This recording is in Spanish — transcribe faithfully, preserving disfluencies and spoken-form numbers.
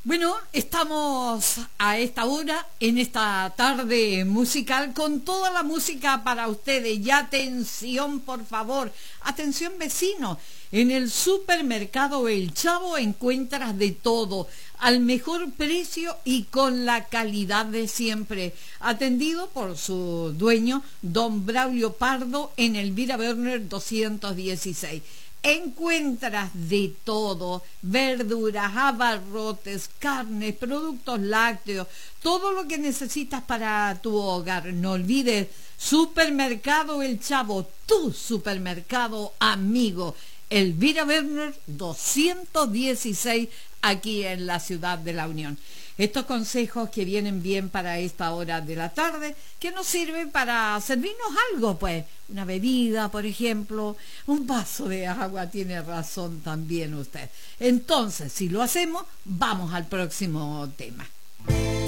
Bueno, estamos a esta hora, en esta tarde musical, con toda la música para ustedes. Y atención, por favor, atención vecino, en el supermercado El Chavo encuentras de todo, al mejor precio y con la calidad de siempre. Atendido por su dueño, don Braulio Pardo, en Elvira Werner doscientos dieciséis. Encuentras de todo, verduras, abarrotes, carnes, productos lácteos, todo lo que necesitas para tu hogar. No olvides, Supermercado El Chavo, tu supermercado amigo. Elvira Werner doscientos dieciséis, aquí en la ciudad de La Unión. Estos consejos que vienen bien para esta hora de la tarde, que nos sirven para servirnos algo, pues, una bebida, por ejemplo, un vaso de agua, tiene razón también usted. Entonces, si lo hacemos, vamos al próximo tema.